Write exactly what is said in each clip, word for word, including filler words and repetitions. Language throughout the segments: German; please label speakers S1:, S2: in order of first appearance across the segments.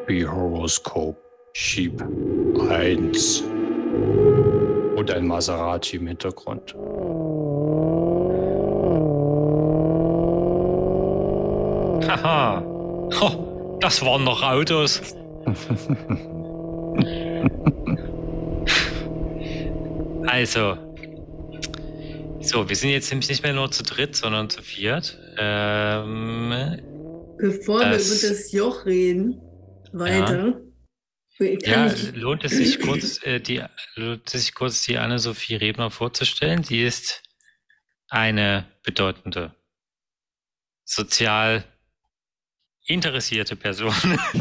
S1: Happy Horoscope Sheep eins und ein Maserati im Hintergrund.
S2: Haha, oh, das waren noch Autos. Also, so, wir sind jetzt nämlich nicht mehr nur zu dritt, sondern zu viert. Ähm,
S3: Bevor
S2: das,
S3: wir über das Joch reden, weiter.
S2: Ja,
S3: Kann
S2: ja
S3: ich...
S2: lohnt, es sich kurz, äh, die, lohnt es sich kurz die Anne-Sophie Rebner vorzustellen. Die ist eine bedeutende, sozial interessierte Person.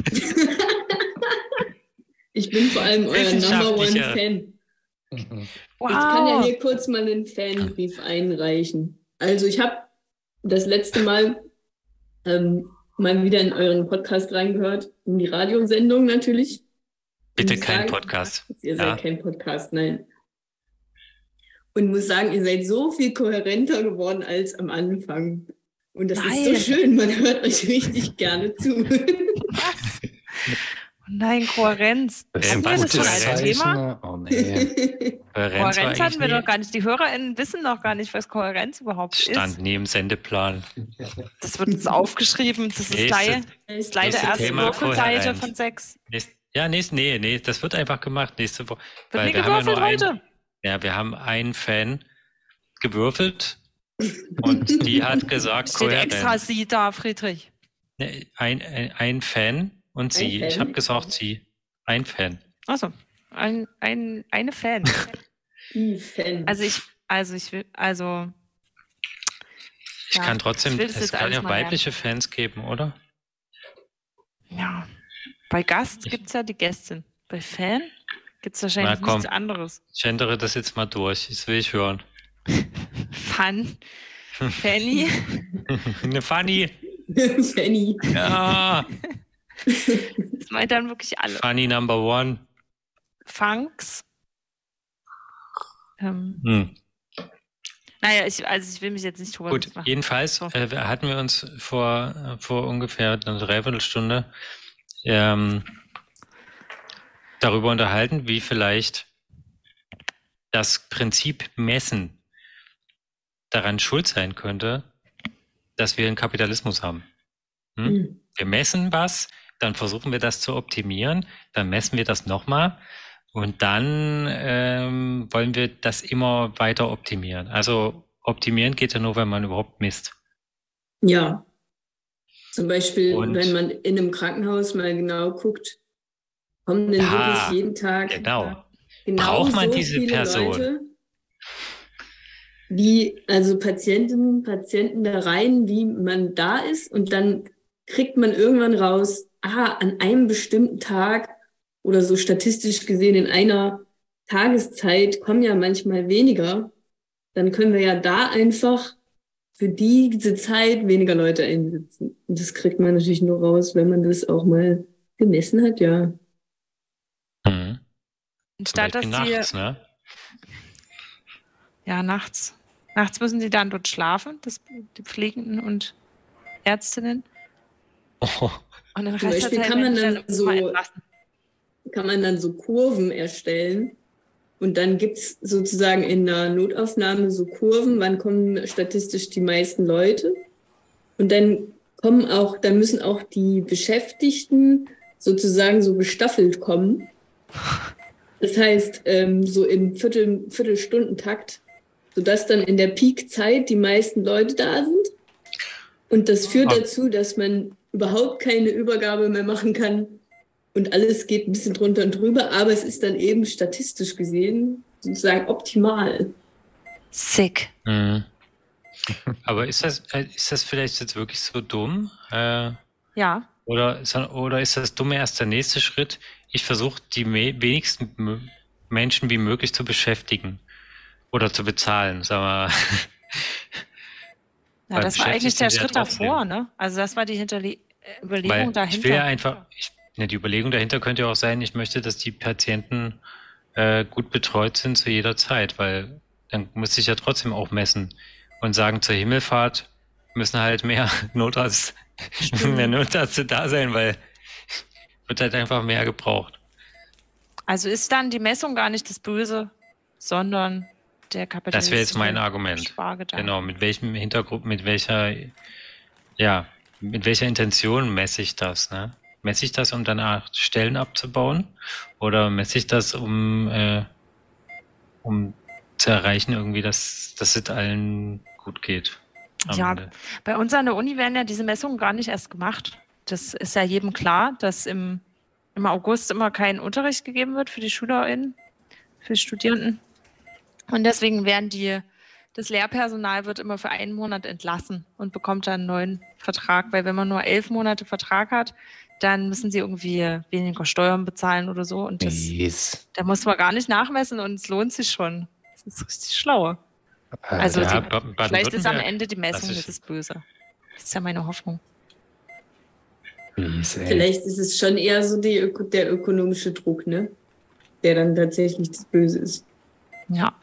S3: Ich bin vor allem euer Number One Fan.
S4: Wow.
S3: Ich kann ja hier kurz mal einen Fanbrief einreichen. Also ich habe das letzte Mal ähm, mal wieder in euren Podcast reingehört, in die Radiosendung natürlich.
S2: Bitte
S3: Und
S2: kein
S3: sagen,
S2: Podcast.
S3: Ihr
S2: Ja.
S3: seid kein Podcast, nein. Und muss sagen, ihr seid so viel kohärenter geworden als am Anfang. Und das
S4: Nein.
S3: ist so schön, man hört euch richtig gerne zu.
S4: Was? Oh nein, Kohärenz.
S2: Ähm,
S4: Hatten wir
S2: was
S4: das schon
S2: ist
S4: als
S2: das?
S4: Thema?
S1: Oh nee.
S2: Kohärenz war
S4: Kohärenz hatten wir
S2: eigentlich
S4: doch gar nicht. Die HörerInnen wissen noch gar nicht, was Kohärenz überhaupt
S2: stand
S4: ist.
S2: nie im Sendeplan.
S4: Das wird jetzt aufgeschrieben. Das ist
S2: Nächste-
S4: leider das ist leider
S2: nächste
S4: erste
S2: Thema,
S4: Würfelseite
S2: Kohärenz.
S4: von sechs.
S2: Nächst, ja, nächst, nee, nee, das wird einfach gemacht nächste Woche.
S4: Wird nie
S2: wir haben ja
S4: gewürfelt
S2: nur einen,
S4: heute.
S2: ja, wir haben einen Fan gewürfelt und die hat gesagt,
S4: Steht extra
S2: Kohärenz.
S4: sie da, Friedrich.
S2: Nee, Ein, ein, ein Fan und sie.
S3: Fan?
S2: Ich habe gesagt, sie. Ein Fan.
S4: Achso, ein, ein, eine Fan.
S3: Die Fan.
S4: Also ich, also ich will, also
S2: Ich
S4: Ja,
S2: kann trotzdem,
S4: ich will das
S2: es
S4: jetzt
S2: kann
S4: alles
S2: ja
S4: mal
S2: weibliche Fans geben, oder?
S4: ja. Bei Gast
S2: Ich-
S4: gibt es ja die Gästin. Bei Fan gibt es wahrscheinlich
S2: Na, komm.
S4: nichts anderes.
S2: Ich ändere das jetzt mal durch. Das will ich hören.
S4: Fun, Fanny,
S2: Eine Funny.
S3: Fanny.
S2: Ja.
S4: das meint dann wirklich alle.
S2: Funny number one.
S4: Funks. Ähm,
S2: Hm.
S4: naja, ich, also ich will mich jetzt nicht drüber
S2: Gut,
S4: machen.
S2: jedenfalls
S4: So.
S2: äh, hatten wir uns vor, äh, vor ungefähr einer Dreiviertelstunde ähm, darüber unterhalten, wie vielleicht das Prinzip Messen daran schuld sein könnte, dass wir einen Kapitalismus haben. Hm?
S3: Hm.
S2: Wir messen was, dann versuchen wir das zu optimieren, dann messen wir das nochmal und dann ähm, wollen wir das immer weiter optimieren. Also optimieren geht ja nur, wenn man überhaupt misst.
S3: Ja. Zum Beispiel,
S2: Und-
S3: wenn man in einem Krankenhaus mal genau guckt, kommen denn
S2: Ja,
S3: wirklich jeden Tag
S2: Genau.
S3: genau
S2: Braucht man
S3: so
S2: diese
S3: viele
S2: Person?
S3: Leute, wie also Patientinnen, Patienten da rein, wie man da ist und dann kriegt man irgendwann raus, ah, an einem bestimmten Tag oder so statistisch gesehen in einer Tageszeit kommen ja manchmal weniger, dann können wir ja da einfach für diese Zeit weniger Leute einsetzen. Und das kriegt man natürlich nur raus, wenn man das auch mal gemessen hat, ja.
S2: Mhm. Zum
S4: Statt dass
S2: Beispiel
S4: die,
S2: nachts, ne?
S4: ja, nachts. Nachts müssen sie dann dort schlafen, das, die Pflegenden und Ärztinnen.
S2: Oh,
S4: Und den
S3: Zum
S4: Rest
S3: Beispiel
S4: der Zeit
S3: kann man
S4: werden
S3: dann
S4: die
S3: so-
S4: immer entlassen.
S3: kann man dann so Kurven erstellen. Und dann gibt's sozusagen in der Notaufnahme so Kurven, wann kommen statistisch die meisten Leute. Und dann kommen auch, dann müssen auch die Beschäftigten sozusagen so gestaffelt kommen. Das heißt, ähm, so im Viertel, Viertelstundentakt, sodass dann in der Peakzeit die meisten Leute da sind. Und das führt
S2: Ah.
S3: dazu, dass man überhaupt keine Übergabe mehr machen kann. Und alles geht ein bisschen drunter und drüber, aber es ist dann eben statistisch gesehen sozusagen optimal.
S4: Sick.
S2: mhm. Aber ist das, äh, ist das vielleicht jetzt wirklich so dumm? Äh,
S4: Ja.
S2: oder, ist, oder ist das Dumme erst der nächste Schritt? Ich versuche, die me wenigsten M Menschen wie möglich zu beschäftigen oder zu bezahlen, sagen wir.
S4: Ja,
S2: Weil
S4: das war eigentlich
S2: beschäftigt
S4: der
S2: sind sie ja
S4: Schritt
S2: trotzdem.
S4: davor, ne? Also das war die Hinterle äh, Überlegung
S2: Weil
S4: dahinter.
S2: ich will ja einfach, ich, ne, die Überlegung dahinter könnte ja auch sein, ich möchte, dass die Patienten äh, gut betreut sind zu jeder Zeit, weil dann muss ich ja trotzdem auch messen und sagen, zur Himmelfahrt müssen halt mehr Notarzt, mehr Notärzte da sein, weil wird halt einfach mehr gebraucht.
S4: Also ist dann die Messung gar nicht das Böse, sondern der
S2: Das wäre jetzt mein
S4: kapitalistische
S2: Argument.
S4: Spargedanke.
S2: Genau, mit welchem Hintergrund, mit welcher, ja, mit welcher Intention messe ich das, ne? Messe ich das, um danach Stellen abzubauen? Oder messe ich das, um, äh, um zu erreichen, irgendwie, dass, dass es allen gut geht? am
S4: Ja,
S2: Ende?
S4: bei uns an der Uni werden ja diese Messungen gar nicht erst gemacht. Das ist ja jedem klar, dass im, im August immer kein Unterricht gegeben wird für die SchülerInnen, für die Studierenden. Und deswegen werden die, das Lehrpersonal wird immer für einen Monat entlassen und bekommt dann einen neuen Vertrag, weil wenn man nur elf Monate Vertrag hat, dann müssen sie irgendwie weniger Steuern bezahlen oder so. Und das,
S1: Yes.
S4: da muss man gar nicht nachmessen und es lohnt sich schon. Das ist richtig schlau. Also
S2: Ja,
S4: die,
S2: Ba-
S4: vielleicht ist am
S2: Baden-Württemberg,
S4: Ende die Messung
S2: das ist-
S4: nicht das Böse. Das ist ja meine Hoffnung.
S1: Mies, ey.
S3: Vielleicht ist es schon eher so die, Öko- der ökonomische Druck, ne? Der dann tatsächlich das Böse ist.
S4: Ja.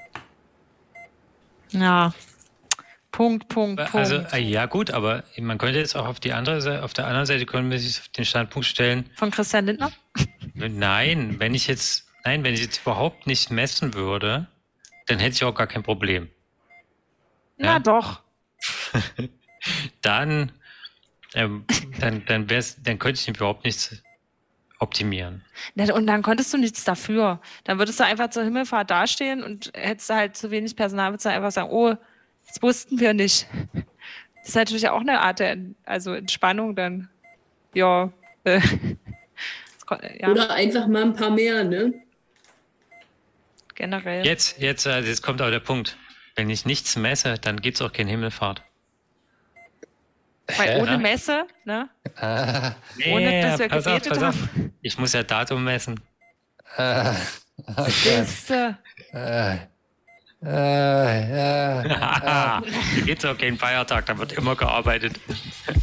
S4: Ja. Punkt, Punkt, Punkt.
S2: Also, äh, ja gut, aber man könnte jetzt auch auf die andere Seite, auf der anderen Seite können wir sich auf den Standpunkt stellen,
S4: Von Christian Lindner?
S2: nein, wenn ich jetzt, nein, wenn ich jetzt überhaupt nicht messen würde, dann hätte ich auch gar kein Problem.
S4: Na
S2: Ja.
S4: doch.
S2: Dann, ähm, dann, dann wär's, dann könnte ich überhaupt nichts optimieren.
S4: Na, und dann konntest du nichts dafür. Dann würdest du einfach zur Himmelfahrt dastehen und hättest du halt zu wenig Personal, würdest du einfach sagen, oh, das wussten wir nicht. Das ist natürlich auch eine Art der also Entspannung dann. Ja. Äh, das kon- ja
S3: Oder einfach mal ein paar mehr, ne?
S4: generell.
S2: Jetzt, jetzt, also jetzt kommt aber der Punkt. Wenn ich nichts messe, dann gibt es auch keine Himmelfahrt.
S4: Weil
S1: Hä?
S4: ohne
S2: Ja.
S4: Messe, ne?
S1: Ah,
S4: Ohne dass wir
S2: pass auf,
S4: gebetet
S2: pass auf.
S4: haben.
S2: Ich muss ja Datum messen.
S1: ah, okay.
S4: Siehste.
S1: Äh, äh, ja,
S2: Da gibt es auch keinen Feiertag, da wird immer gearbeitet.